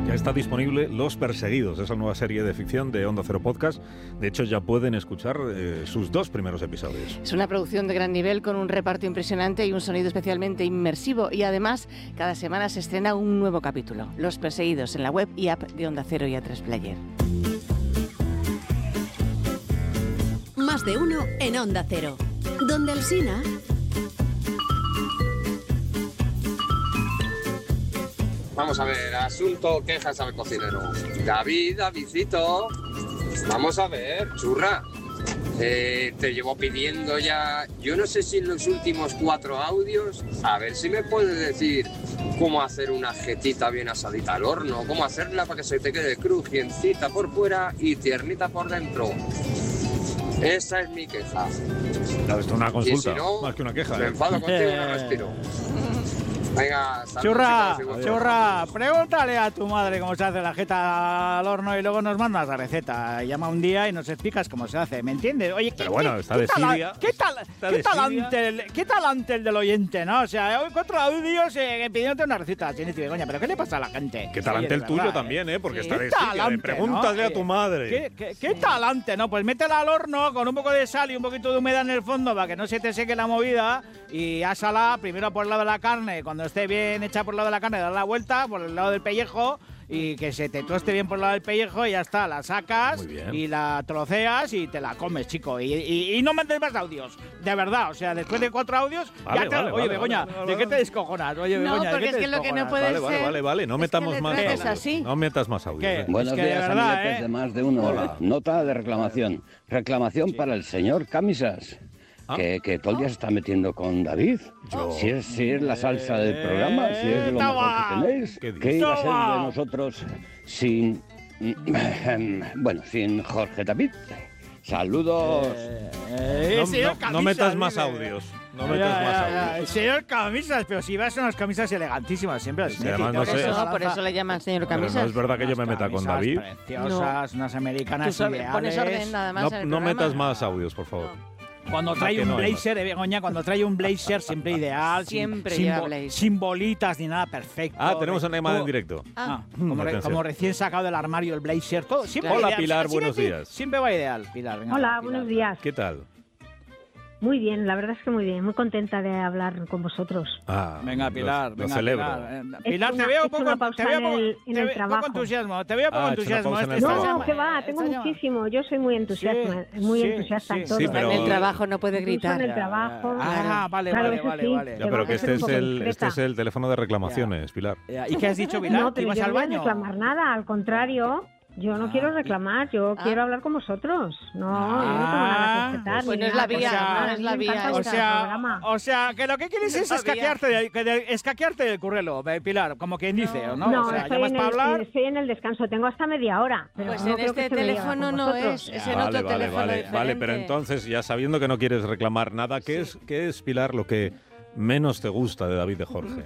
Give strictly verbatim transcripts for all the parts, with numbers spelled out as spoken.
Ya está disponible Los Perseguidos, esa nueva serie de ficción de Onda Cero Podcast. De hecho, ya pueden escuchar eh, sus dos primeros episodios. Es una producción de gran nivel con un reparto impresionante y un sonido especialmente inmersivo. Y además, cada semana se estrena un nuevo capítulo. Los Perseguidos, en la web y app de Onda Cero y A tres Player. Más de uno en Onda Cero. Donde Alsina... Vamos a ver, asunto quejas al cocinero. David, Davidcito, vamos a ver, churra. Eh, te llevo pidiendo ya, yo no sé si en los últimos cuatro audios, a ver si me puedes decir cómo hacer una jetita bien asadita al horno, cómo hacerla para que se te quede crujiencita por fuera y tiernita por dentro. Esa es mi queja. Claro, esto es una consulta, si no, más que una queja. Me ¿eh? enfado contigo y no respiro. Venga, Churra, chicos, churra, pregúntale a tu madre cómo se hace la jeta al horno y luego nos mandas la receta. Llama un día y nos explicas cómo se hace, ¿me entiendes? Oye, Pero bueno, está ¿qué, de tala, Siria. ¿qué, tal, Está qué, de talante el, ¿Qué talante el del oyente, no? O sea, hoy cuatro audios eh, pidiéndote una receta, Chinito y Begoña, ¿pero qué le pasa a la gente? Qué talante Oye, el tuyo verdad, también, ¿eh? Porque sí. está de ¿Qué Siria. talante, Pregúntale no? a tu madre. ¿Qué, qué, qué talante, no? Pues métela al horno con un poco de sal y un poquito de humedad en el fondo para que no se te seque la movida y ásala primero por el lado de la carne, cuando esté bien hecha por el lado de la carne, dar la vuelta por el lado del pellejo y que se te toste bien por el lado del pellejo y ya está, la sacas y la troceas y te la comes, chico. Y, y, y no mandes más audios, de verdad, o sea, después de cuatro audios, vale, ya te... vale, Oye, vale, Begoña, vale, vale, ¿de qué te descojonas? Oye, No, Begoña, ¿de porque qué te es que lo que no descojonas? puede Vale, vale, ser vale, vale, no es metamos que más le audios. trates así. No metas más audios. ¿Qué? ¿eh? Buenos Es que de días, verdad, amiguetes ¿eh? de Más de Uno. Hola. Nota de reclamación. Reclamación para el señor Camisas. ¿Ah? Que, que todo el día se está metiendo con David. Yo- Si es, si es la salsa del programa, si es lo Toma. mejor que tenéis, ¿Qué dices? ¿qué iba a ser Toma. de nosotros sin... bueno, sin Jorge David? Saludos. Eh, No, señor no- no Camisas, metas más dice. audios. No Ya, metas ya, más ya. audios. El señor Camisas, pero si vas a unas camisas elegantísimas siempre. Es que además no Por sé. eso, por eso le llaman señor Pero Camisas. no es verdad que yo me Unas meta con camisas David. preciosas, unas americanas Tú sabes, ideales. pones orden nada más No, en el no programa. metas más audios, por favor. Cuando Ah, trae que un no hay blazer, eh, Begoña, cuando trae un blazer siempre ideal. sin- Siempre sin, lleva bo- blazer. sin bolitas ni nada, perfecto. Ah, tenemos una llamada en Todo- directo. Ah, como, re- Atención. como recién sacado del armario el blazer, todo. Siempre Hola, ideal. Pilar, Así buenos de ti, días. Siempre va ideal, Pilar. venga, Hola, Pilar. buenos días. ¿Qué tal? Muy bien, la verdad es que muy bien. Muy contenta de hablar con vosotros. Ah, Venga, Pilar, lo, venga, lo celebro. Pilar. Eh, He Pilar, hecho te una- veo he hecho poco, una pausa te veo en poco, el- en te el veo trabajo. poco entusiasmo, te veo poco Ah, ha hecho una entusiasmo. pausa en el Esta trabajo. llama- No, que va, tengo esta llama- muchísimo. Yo soy muy entusiasma, Sí, muy sí, entusiasta sí. en todo. Sí, Está pero- en el trabajo, no puede Incluso gritar. en el trabajo. Ah, vale, Claro, vale, eso vale, sí. vale. Ya, Tengo pero que que ser este un es, poco el, discreta. este es el teléfono de reclamaciones, Pilar. Ya, ¿y qué has dicho, Pilar? No, ¿Te pero ibas yo al no voy a baño? reclamar nada, al contrario. Yo no Ah, quiero y- reclamar, yo Ah. quiero hablar con vosotros. No, Ah, yo no tengo nada que objetar. pues ni no es nada la que vía, reclamar. no A es mí la me vía encanta esta. O vuestro sea, programa. o sea, que lo que quieres es No sabía. escaquearte, de, que de- escaquearte del currelo, eh, Pilar, como quien dice, ¿o ¿no? No, o sea, estoy, llamas en para el, hablar. estoy en el descanso, tengo hasta media hora. Pero Pues no en creo que este se me lleve teléfono con no vosotros. es, es en vale, otro vale, teléfono vale, diferente. vale, pero entonces, ya sabiendo que no quieres reclamar nada, ¿qué, es, ¿qué es, Pilar, lo que menos te gusta de David de Jorge?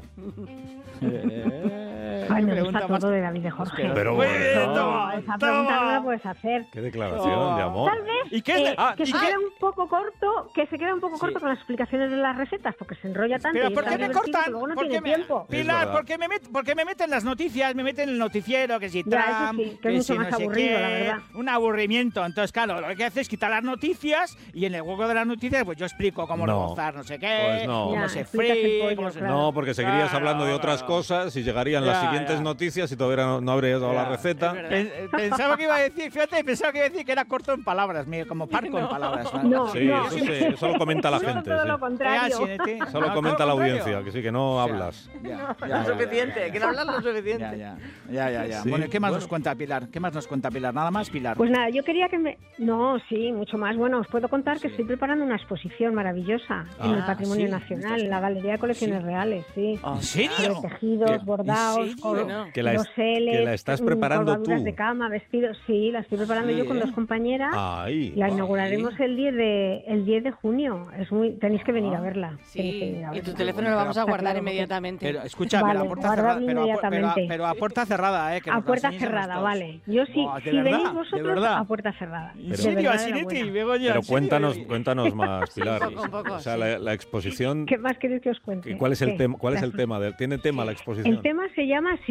Eh, Ay, qué me pregunta gusta más- todo de David de Jorge. Pero Muy bueno. bien, toma, Esa pregunta no la toma. puedes hacer. Qué declaración de amor. Tal vez ¿Y qué es de- eh, ah, que ¿y se qué? queda un poco corto, que se queda un poco Sí. corto con las explicaciones de las recetas, porque se enrolla tanto Pero y ¿por es qué tan me divertido cortan? que luego no ¿Por tiene qué me- tiempo. Es Pilar, verdad. ¿por qué me, met- por qué me meten las noticias? Me meten el noticiero, que si Ya, eso Trump, sí, que es mucho si más no sé aburrido, qué, la verdad. un aburrimiento. Entonces, claro, lo que hace es quitar las noticias y en el hueco de las noticias pues yo explico cómo No. rebozar no sé qué, Pues no. cómo Ya, se explicas el fríe, pollo, cómo se... claro. No, porque seguirías Claro, hablando de otras claro. cosas y llegarían las Ya, siguientes ya. noticias y todavía no, no habrías dado la Ya, receta. es verdad. Pen- eh, Pensaba que iba a decir, fíjate, pensaba que iba a decir que era corto en palabras, mira, como parco en palabras. No, Sí, no. eso, se- eso lo comenta la Yo gente. todo sí. lo contrario. Eso lo comenta la audiencia, que sí, que no hablas. Lo suficiente, que no hablas lo suficiente. Ya, ya, ya, ya, ya. Sí, Bueno, ¿y ¿qué más bueno. nos cuenta Pilar? ¿Qué más nos cuenta Pilar? Nada más, Pilar. Pues nada, yo quería que me... No, sí, mucho más. Bueno, os puedo contar que Sí. estoy preparando una exposición maravillosa en Ah, el Patrimonio ¿sí? Nacional, en la Galería de Colecciones Sí. Reales, sí. ¿En serio? De tejidos, ¿Qué? bordados, ¿En serio? col- No. Que la es- doseles, que la estás mm, preparando colgaduras tú. de cama, vestidos, sí, la estoy preparando Sí, yo con ¿eh? dos compañeras. Ahí. La Ay. inauguraremos el diez de el diez de junio. Es muy tenéis que venir Ah. a verla. Tenéis que Sí, venir a y tu verla. teléfono lo vamos a Está guardar claro, inmediatamente. Pero escucha, Vale, pero a puerta guardadlo cerrada, pero a, pu- pero, a, inmediatamente. pero a puerta cerrada, eh, que A nos la puerta enseñes a cerrada, nosotros. vale. Yo sí, Buah, ¿de si verdad? venís ¿De vosotros, verdad? a puerta cerrada. ¿En De serio, verdad, Asinetti? enhorabuena. Begoña, Pero ¿en serio? cuéntanos, cuéntanos más, Pilar. poco, un poco, o sea, sí. la, la exposición. ¿Qué más queréis que os cuente? ¿Cuál es el ¿Qué? tema? ¿Cuál es La el tema? de- ¿Tiene tema la exposición? El tema se llama, sí,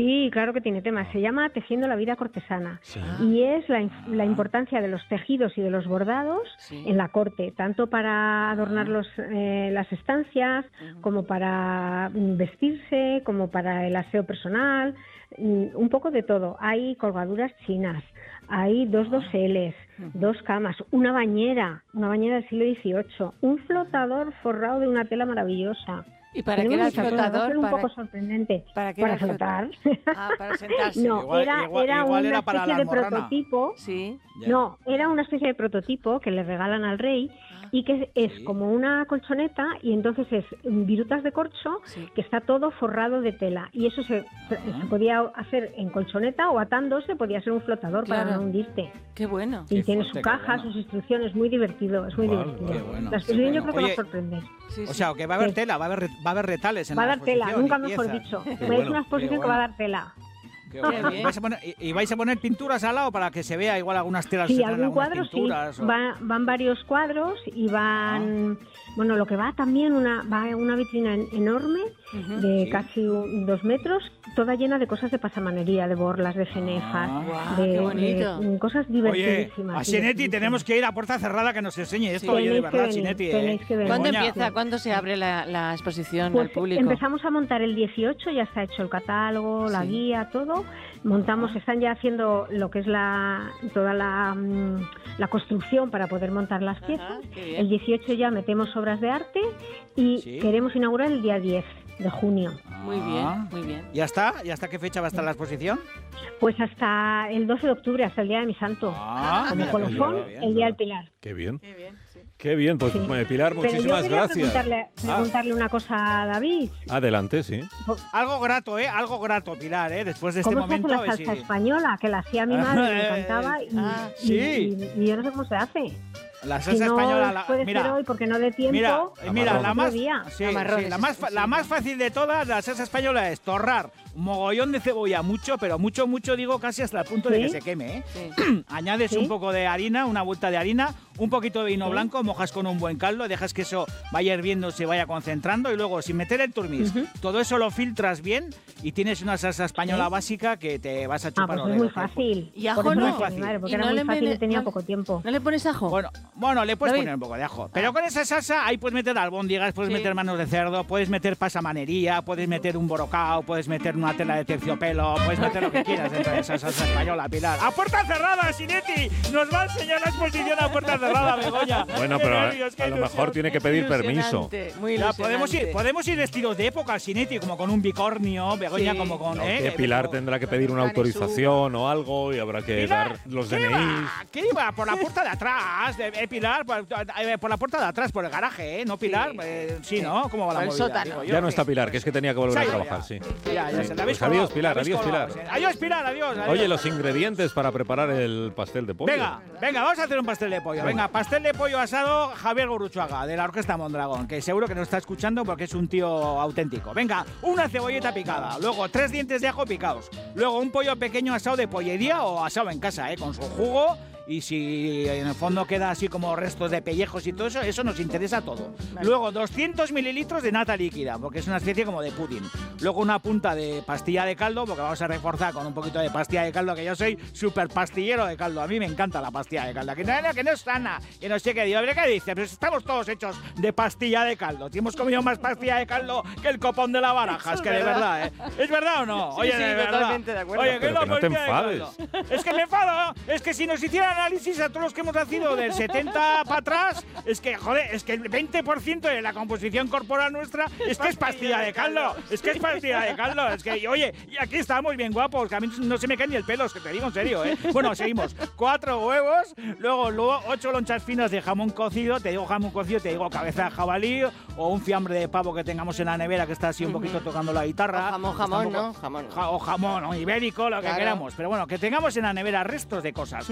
Sí, claro que tiene tema. Se llama Tejiendo la vida cortesana. Sí. Y es la, la importancia de los tejidos y de los bordados Sí. en la corte, tanto para adornar los, eh, las estancias, como para mm, vestirse, como para el aseo personal, mm, un poco de todo. Hay colgaduras chinas, hay dos doseles, dos camas, una bañera, una bañera del siglo dieciocho, un flotador forrado de una tela maravillosa. ¿Y para qué era el Tenemos muchas cosas, va a flotador? ser un Para- poco sorprendente. ¿Para qué Para era el flotar. Ah, para sentarse. No, Igual- era, igual- era igual una era para especie la de almorrana. prototipo. Sí. Ya. No, era una especie de prototipo que le regalan al rey y que es Sí. como una colchoneta y entonces es virutas de corcho Sí. que está todo forrado de tela y eso se, se podía hacer en colchoneta o atándose, podía ser un flotador Claro. para no hundirte. Qué bueno. Y Qué tiene fuerte, su qué caja, bueno. sus instrucciones, muy divertido, es muy Vale, divertido. qué bueno, La qué exposición bueno. yo creo que va Oye, a sorprender. Sí, O sí. sea, que va a haber Sí. tela, va a haber, re- va a haber retales en Va a la dar tela, exposición nunca y mejor piezas. dicho. Qué Es bueno, una exposición qué que va a bueno. dar tela. Qué bueno. bien. ¿Y vais a poner, y, y vais a poner pinturas al lado para que se vea igual algunas telas? Sí, se traen algún algunas cuadro sí. pinturas, o- Va- van varios cuadros y van, bueno, lo que va también una va una vitrina en- enorme Ujú. de Sí. casi un- dos metros, toda llena de cosas de pasamanería, de borlas, de cenefas, Ah. Guau, de, qué bonito. de, mm, cosas Oye, divertidísimas. a Sinetti divertidísimas. tenemos que ir a puerta cerrada que nos enseñe esto, Tenéis oye, de que verdad, venir, Sinetti. tenéis ¿eh? que venir. ¿Cuándo Begoña. empieza? ¿Cuándo se abre la, la exposición Pues al público? empezamos a montar el dieciocho, ya está hecho el catálogo, la Sí. guía, todo. Montamos, están ya haciendo lo que es la toda la, mm, la construcción para poder montar las Ajá, piezas. qué bien. El dieciocho ya metemos obras de arte y Sí. queremos inaugurar el día diez de junio. Muy bien, Ah. muy bien. ¿Ya está? ¿Y hasta qué fecha va a estar la exposición? Pues hasta el doce de octubre, hasta el día de mi santo. Ah, Como mira, colofón, qué bien. el día del Pilar. Qué bien. Qué bien, sí. Qué bien. Pues Sí. eh, Pilar, Pero yo muchísimas quería gracias. preguntarle, Ah, preguntarle una cosa a David. adelante, sí. Algo grato, ¿eh? Algo grato, Pilar, ¿eh? Después de este ¿Cómo se hace momento. la a ver salsa si- española? Que la hacía mi madre, me encantaba y, Ah, y- sí. y- y yo no sé cómo se hace. La Si salsa no española. la- puede mira, ser hoy porque no dé tiempo. Mira, La mira, marrón. la más, Otro día. sí, La marrón, sí, la, es- más, sí, la sí. más fácil de todas, la salsa española, es torrar un mogollón de cebolla, mucho, pero mucho, mucho, digo, casi hasta el punto de ¿Sí? que se queme, ¿eh? Sí. Añades ¿Sí? un poco de harina, una vuelta de harina, un poquito de vino ¿Sí? blanco, mojas con un buen caldo, dejas que eso vaya hirviendo, se vaya concentrando y luego, sin meter el turmis, todo eso lo filtras bien y tienes una salsa española ¿Sí? básica que te vas a Ah, chupar pues los es muy dedos, ¿eh? fácil. ¿Y ajo Por eso no? me hacía mi madre, porque ¿Y era no muy le fácil mete- y tenía no- poco tiempo. ¿No le pones ajo? Bueno, bueno, le puedes David. poner un poco de ajo. Pero con esa salsa ahí puedes meter albóndigas, puedes Sí. meter manos de cerdo, puedes meter pasamanería, puedes meter un borocao, puedes meter una tela de terciopelo, puedes meter lo que quieras dentro de esa salsa española, Pilar. ¡A puerta cerrada, Sinetti! Nos va a enseñar la exposición a puerta cerrada, Begoña. Bueno, Qué pero a, nervios, qué a lo ilusión. mejor tiene que pedir permiso. Ilusionante, Muy Ya, ilusionante. podemos ir, podemos ir vestidos de época, Sinetti, como con un bicornio, Begoña Sí. como con... No, ¿eh? que Pilar Pero- tendrá que pedir una Canesú. autorización o algo y habrá que Pilar, dar los ¿qué D N Is. iba? ¿Qué iba? Por la puerta de atrás, eh, eh, Pilar, por, eh, por la puerta de atrás, por el garaje, ¿eh? ¿No, Pilar? Sí. Eh, sí, ¿no? ¿Cómo va la Por el movida? sótano. Digo yo. Ya no está Pilar, que es que tenía que volver Se a ha ido trabajar, sí. Ya, ya, se la habéis Pues adiós, colado, Pilar, la habéis adiós, colado. Pilar. Adiós, Pilar, adiós, adiós. Oye, los ingredientes para preparar el pastel de pollo. Venga, venga, vamos a hacer un pastel de pollo. Venga, pastel de pollo asado Javier Gurruchaga, de la Orquesta Mondragón, que seguro que nos está escuchando porque es un tío auténtico. Venga, una cebolleta picada, luego tres dientes de ajo picados, luego un pollo pequeño asado de pollería o asado en casa, ¿eh? Con su jugo. Y si en el fondo queda así como restos de pellejos y todo eso, eso nos interesa todo. Vale. Luego doscientos mililitros de nata líquida, porque es una especie como de pudding. Luego una punta de pastilla de caldo, porque vamos a reforzar con un poquito de pastilla de caldo, que yo soy súper pastillero de caldo. A mí me encanta la pastilla de caldo. Que no, no, que no es sana, que no sé qué. Digo, ¿qué dice? Pues estamos todos hechos de pastilla de caldo. Si hemos comido más pastilla de caldo que el copón de la baraja, es que de verdad, ¿eh? ¿Es verdad o no? Sí, Oye, sí, de verdad. totalmente de acuerdo. Oye, ¿qué Pero es la que no te pastilla de caldo? Es que me enfado. Es que si nos hiciera análisis a todos los que hemos nacido del setenta para atrás, es que, joder, es que el veinte por ciento de la composición corporal nuestra es que es pastilla de caldo. Es que es pastilla de caldo. Es que, oye, y aquí estamos bien guapos, que a mí no se me cae ni el pelo, es que te digo en serio, ¿eh? Bueno, seguimos. Cuatro huevos, luego, luego ocho lonchas finas de jamón cocido. Te digo jamón cocido, te digo cabeza de jabalí o un fiambre de pavo que tengamos en la nevera que está así un poquito tocando la guitarra. O jamón, Está un jamón, poco- ¿no? Jamón. Ja- o jamón o ibérico, lo que Claro. queramos. Pero bueno, que tengamos en la nevera restos de cosas. Incluso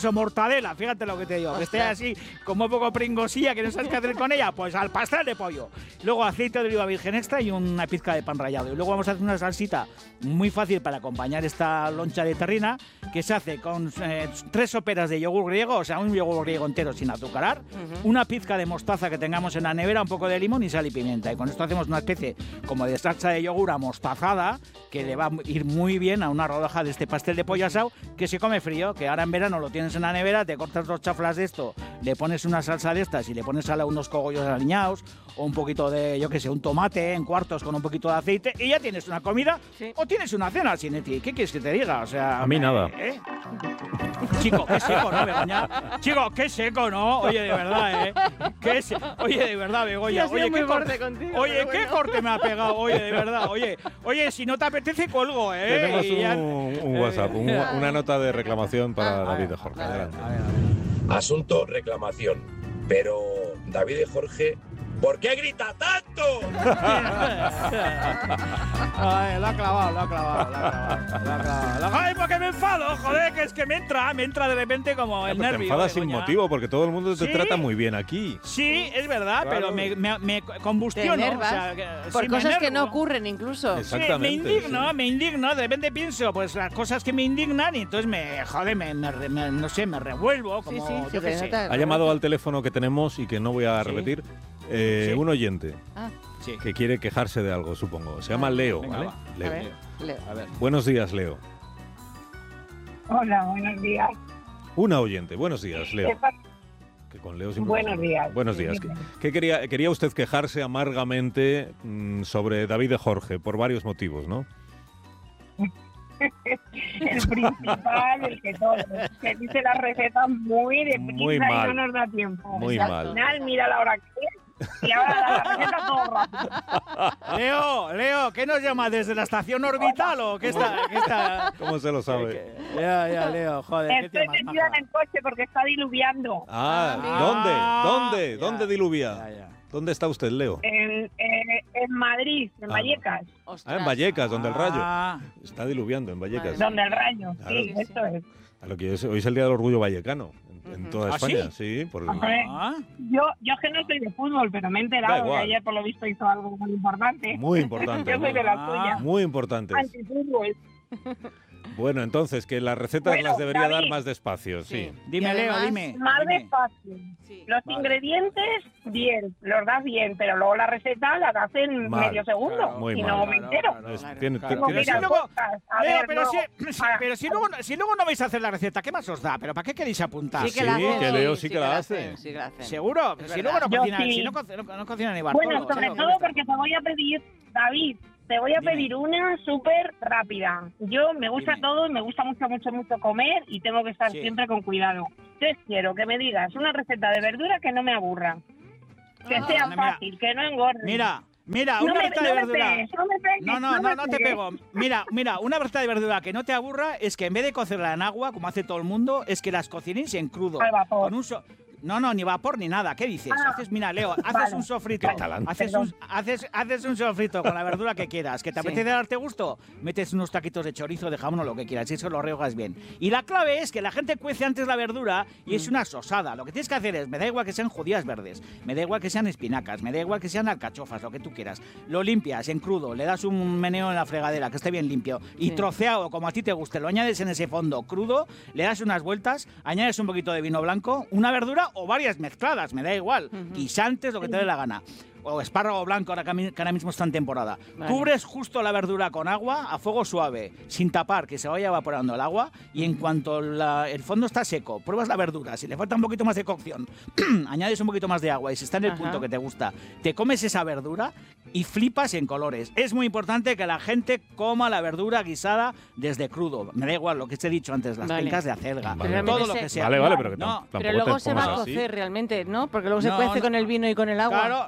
incluso mortadela, fíjate lo que te digo, que esté así como un poco pringosilla, que no sabes qué hacer con ella, pues al pastel de pollo. Luego aceite de oliva virgen extra y una pizca de pan rallado. Y luego vamos a hacer una salsita muy fácil para acompañar esta loncha de terrina, que se hace con eh, tres soperas de yogur griego, o sea, un yogur griego entero sin azucarar, uh-huh. una pizca de mostaza que tengamos en la nevera, un poco de limón y sal y pimienta. Y con esto hacemos una especie como de salsa de yogur amostazada, que le va a ir muy bien a una rodaja de este pastel de pollo asado, que se come frío, que ahora en verano lo tienes en la nevera, te cortas dos chaflas de esto, le pones una salsa de estas y le pones a unos cogollos aliñados, o un poquito de, yo qué sé, un tomate en cuartos con un poquito de aceite, y ya tienes una comida, sí. o tienes una cena, Sinetti. ¿Qué quieres que te diga? O sea, a mí nada. ¿eh? Chico, qué seco, ¿no, Begoña? Chico, qué seco, ¿no? Oye, de verdad, ¿eh? Qué se... Oye, de verdad, Begoña. Sí, oye, qué corte contigo, oye, qué bueno. corte me ha pegado. Oye, de verdad. Oye, oye, si no te apetece, colgo, ¿eh? Tenemos un, ya... un WhatsApp, un, una nota de reclamación para David de Jorge. Adelante. A ver, a ver. Asunto reclamación. Pero, David de Jorge, ¿por qué grita tanto? Ay, lo ha clavado, lo ha clavado, lo ha clavado, lo ha clavado. Lo ha- Ay, porque me enfado, joder, que es que me entra, me entra de repente como el Pero te nervio. enfadas sin Begoña. motivo, porque todo el mundo te ¿Sí? trata muy bien aquí. Sí, es verdad, Claro. pero me, me, me Te combustiono. enervas o sea, que- por sí, me cosas que no enervo. ocurren incluso. Exacto. Sí, me Exactamente, indigno, sí. me indigno, de repente pienso, pues las cosas que me indignan y entonces me, joder, me, me, me- no sé, me revuelvo, Sí, como, sí, yo se qué te sé. nota. Ha llamado al teléfono que tenemos y que no voy a Sí. repetir, eh, Sí. un oyente Ah, Sí. que quiere quejarse de algo, supongo. Se llama Leo, Venga, ¿vale? va. Leo. a ver, Leo. A ver. Buenos días, Leo. Hola, buenos días. Una oyente. Buenos días, Leo. ¿Qué pasa? Que con Leo siempre Buenos pasa. días. Buenos días. ¿Qué, qué quería, quería usted quejarse amargamente mm, sobre David de Jorge por varios motivos, ¿no? El principal, el que todo, que dice las recetas muy deprisa Muy mal. y no nos da tiempo. Muy Y al mal. final, mira la hora que es y ahora da la receta todo rápido. Leo, Leo, ¿qué nos llama? ¿Desde la estación orbital o qué está? Qué está? ¿Cómo se lo sabe? Ya, ya, Leo, joder, qué Estoy tío más metida en maja. el coche porque está diluviando. Ah, Ah, ¿dónde? ¿Dónde? ya, ¿Dónde diluvia? Ya, ya. ¿Dónde está usted, Leo? En, eh, en Madrid, en Ah, Vallecas. Ah, Ostras. en Vallecas, donde el rayo. Ah, Está diluviando en Vallecas. Donde el rayo. Claro. Sí, Sí, eso es. A lo que es- hoy es el Día del Orgullo vallecano en, en toda ¿Ah, España. Sí, por el- Hombre, ah. yo, yo es que no soy de fútbol, pero me he Da enterado que igual. ayer por lo visto hizo algo muy importante. muy importante. Yo soy de muy, las Ah. suyas. muy importante. Antifútbol. Bueno, entonces, que las recetas Bueno, las debería dar David. más despacio, sí. Sí. Dime, Y Leo, además, dime. Más dime. despacio. Sí. Los Vale. ingredientes, bien, los das bien, pero luego la receta la das en Mal. medio segundo Claro, Muy y mal. no me Claro, entero. claro, Es- claro. tiene- Claro. tiene- Pero si Mira, luego- cosas, a Leo, ver, pero, no, si, si- para- pero si, luego, no- si luego no vais a hacer la receta, ¿qué más os da? ¿Pero para qué queréis apuntar? Sí que la Sí, hacen, que Leo sí que la hace. hacen, sí que la hacen. ¿Seguro? Es si verdad. luego no Yo cocina, sí. si no, co- no, no cocina ni Bartolo. Bueno, sobre Leo, todo porque te voy a pedir, David, te voy a Dime. pedir una súper rápida. Yo me gusta Dime. todo, me gusta mucho, mucho, mucho comer y tengo que estar Sí. siempre con cuidado. Entonces quiero que me digas una receta de verdura que no me aburra, que Ah, sea mira, fácil, que no engorde. Mira, mira, no una me, receta no de me verdura. pegues, no me pegues, No, no, no, me no te pegues. pego. Mira, mira, una receta de verdura que no te aburra es que en vez de cocerla en agua, como hace todo el mundo, es que las cocinéis en crudo. Al vapor. Con un so- No, no, ni vapor ni nada. ¿Qué dices? Ah, haces, mira, Leo, haces vale. un sofrito. Catalán. Haces un, haces, haces un sofrito con la verdura que quieras. ¿Que te Sí. apetece darte gusto? Metes unos taquitos de chorizo, de jamón o lo que quieras. Y eso lo rehogas bien. Y la clave es que la gente cuece antes la verdura y es una sosada. Lo que tienes que hacer es, me da igual que sean judías verdes, me da igual que sean espinacas, me da igual que sean alcachofas, lo que tú quieras. Lo limpias en crudo, le das un meneo en la fregadera, que esté bien limpio, y Sí. troceado, como a ti te guste, lo añades en ese fondo crudo, le das unas vueltas, añades un poquito de vino blanco, una verdura o varias mezcladas, me da igual, guisantes, lo que te dé la gana. O espárrago blanco, ahora que a mí- que ahora mismo está en temporada. Vale. Cubres justo la verdura con agua a fuego suave, sin tapar, que se vaya evaporando el agua. Y en cuanto la- el fondo está seco, pruebas la verdura. Si le falta un poquito más de cocción, añades un poquito más de agua y si está en el Ajá. punto que te gusta, te comes esa verdura y flipas en colores. Es muy importante que la gente coma la verdura guisada desde crudo. Me da igual lo que te he dicho antes, las Vale. pencas de acelga, Vale. Pero todo realmente lo se- que sea. Vale, vale, pero que No, tam- tampoco Pero luego te se va pongas a así. cocer realmente, ¿no? Porque luego se No, cuece no. con el vino y con el agua. Claro, sí,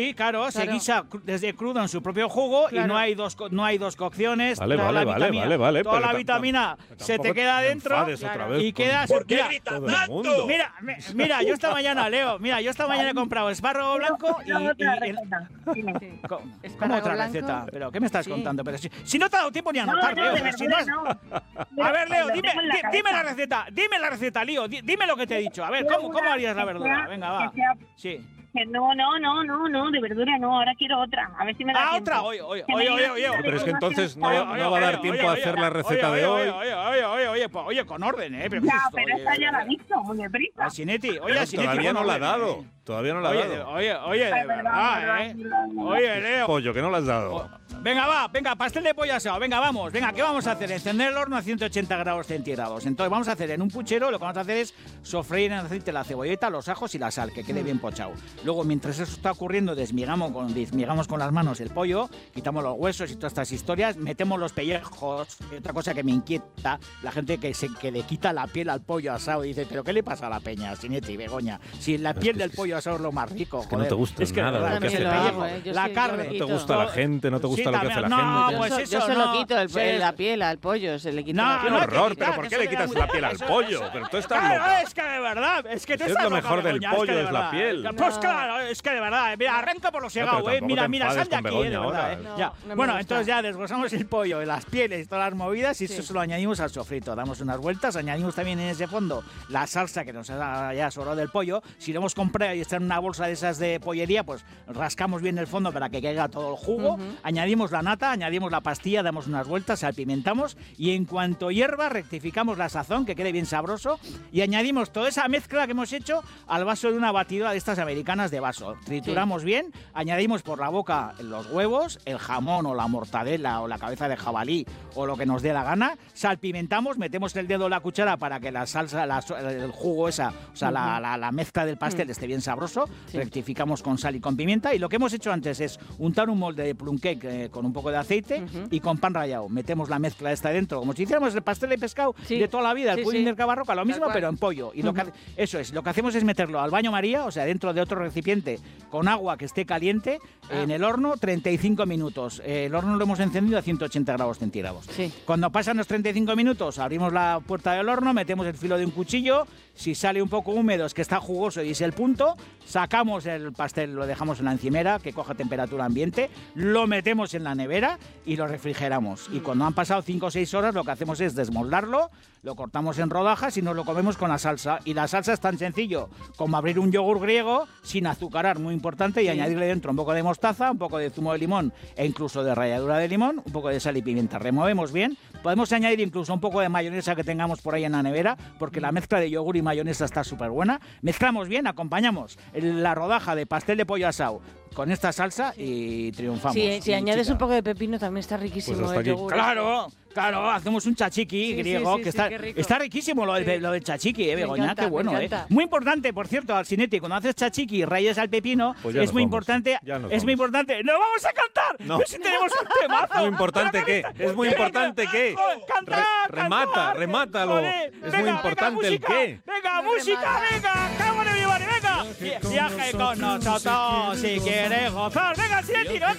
Sí, claro, Claro. se guisa cru- desde crudo en su propio jugo Claro. y no hay dos co- no hay dos cocciones. Vale, toda vale, la vale, vitamina- vale, vale, Toda pero la tam- vitamina tam- se te tampoco queda te dentro enfades otra vez y con quedas... ¿Por qué mira, grita todo el tanto? mundo. Mira, mi- mira, yo esta mañana, Leo, mira, yo esta mañana he comprado espárrago blanco y... Luego otra y- y- receta. Dime. Sí. Co- ¿Cómo Espárrago otra blanco. receta? ¿Pero qué me estás Sí. contando? Pero si, si no te ha dado tiempo ni a No, anotar, no, Leo. de pero si verdura no has- no. A ver, Leo, Lo dime, tengo en la di- dime la cabeza. receta, dime la receta, Lío, di- dime lo que te he dicho. A ver, ¿cómo, cómo harías la verdura? Venga, va. Que sea- Sí. que no, no, no, no, no, de verdura no, ahora quiero otra. A ver si me da Ah, tiempo. otra, oye, oye, Que me oye, digas oye, oye. una Pero es que entonces no, información. no va a dar tiempo a hacer la receta oye, de oye, hoy. Oye, oye, oye, oye, pues, oye, con orden, ¿eh? Pero, Ya, ¿qué es esto? pero Oye, esta ya la he oye, visto, muy deprisa. a Sinetti, oye, Pero a Sinetti, todavía con no la ha orden, dado. ¿eh? Todavía no la ha Oye, dado. de- oye, oye, de Ay, verdad, verdad, verdad, ¿eh? verdad, verdad. Oye, Leo. Pollo, que no la has dado. Oh, Venga, va, venga, pastel de pollo asado. Venga, vamos, venga, ¿qué vamos a hacer? Encender el horno a ciento ochenta grados centígrados. Entonces vamos a hacer en un puchero, lo que vamos a hacer es sofreír en aceite la cebolleta, los ajos y la sal, que quede bien pochado. Luego, mientras eso está ocurriendo, desmigamos con, desmigamos con las manos el pollo, quitamos los huesos y todas estas historias, metemos los pellejos. Y otra cosa que me inquieta, la gente que, se, que le quita la piel al pollo asado y dice, ¿pero qué le pasa a la peña, Sinetti y Begoña? Si la piel que del es- pollo asado es lo más rico, que no joder. te gusta Es que nada de verdad, lo que es hace el la pellejo, gente. Yo la sí, yo carne. lo No te quito. gusta la gente, no te gusta Sí, lo que hace también- la no, gente. pues yo, eso yo se no, lo quito el, sí. la piel al pollo, se le quita No, la ¡Qué piel. no hay que horror! quitar, ¿Pero por que qué eso le queda quitas muy- la piel al eso- pollo? eso- Pero tú estás Claro, loca. es que de verdad, es que tú Es estás lo loca, mejor del Begoña, pollo, de es la verdad. piel. Pues No. claro, es que de verdad, mira, arranca por los pero segados, eh. tampoco Mira, te mira, enfades sal de con aquí, eh, de Begoña verdad, ahora. eh. No, Ya. no me Bueno, gusta. entonces ya desglosamos el pollo, las pieles, todas las movidas y Sí. eso se lo añadimos al sofrito. Damos unas vueltas, añadimos también en ese fondo la salsa que nos ha ya sobrado del pollo. Si lo hemos comprado y está en una bolsa de esas de pollería, pues rascamos bien el fondo para que caiga todo el jugo. Ujú. Añadimos la nata, añadimos la pastilla, damos unas vueltas, salpimentamos y en cuanto hierva rectificamos la sazón, que quede bien sabroso, y añadimos toda esa mezcla que hemos hecho al vaso de una batidora de estas americanas de vaso. Trituramos bien, añadimos por la boca los huevos, el jamón o la mortadela o la cabeza de jabalí o lo que nos dé la gana, salpimentamos, metemos el dedo en la cuchara para que la salsa, la so- el jugo esa, o sea, la, la- la mezcla del pastel esté bien sabroso, Sí. rectificamos con sal y con pimienta y lo que hemos hecho antes es untar un molde de plum cake eh, con un poco de aceite Ujú. y con pan rallado. Metemos la mezcla esta dentro, como si hiciéramos el pastel de pescado Sí. de toda la vida, el Sí, pudding sí. del Cabarroca, lo Tal mismo cual. pero en pollo. Y lo que Ujú. hace- eso es, lo que hacemos es meterlo al baño María, o sea, dentro de otro recipiente con agua que esté caliente Ah. en el horno treinta y cinco minutos. Eh, el horno lo hemos encendido a ciento ochenta grados centígrados. Sí. Cuando pasan los treinta y cinco minutos, abrimos la puerta del horno, metemos el filo de un cuchillo. Si sale un poco húmedo, es que está jugoso y es el punto. Sacamos el pastel, lo dejamos en la encimera, que coja temperatura ambiente. Lo metemos en la nevera y lo refrigeramos. Y cuando han pasado cinco o seis horas, lo que hacemos es desmoldarlo, lo cortamos en rodajas y nos lo comemos con la salsa. Y la salsa es tan sencillo como abrir un yogur griego sin azucarar, muy importante, y Sí. añadirle dentro un poco de mostaza, un poco de zumo de limón e incluso de ralladura de limón, un poco de sal y pimienta. Removemos bien. Podemos añadir incluso un poco de mayonesa que tengamos por ahí en la nevera, porque la mezcla de yogur y mayonesa está súper buena. Mezclamos bien, acompañamos el- la rodaja de pastel de pollo asado con esta salsa y triunfamos. Si, si Y, añades chica, un poco de pepino también está riquísimo Pues hasta el aquí. yogur. Claro, claro, hacemos un chachiqui Sí, sí, griego, sí, que sí, está, qué rico. está riquísimo lo del, Sí. lo del chachiqui, eh, Me Begoña, encanta, qué me bueno, eh. encanta. Muy importante, por cierto, Alcinetti, cuando haces chachiqui y rayas al pepino, Pues ya es nos muy vamos, importante, ya nos es muy vamos. importante. ¡No vamos a cantar! No. ¡Pero si tenemos un temazo! Muy importante que, es muy importante que. ¡Cantar, Re- remata, cantar! remátalo. Joder, Es venga, muy venga, importante el música, qué. Venga, No música, remata. venga, cámara, venga. Vi- Viaje con nosotros si quieres gozar. Venga, Alcinetti, levanta.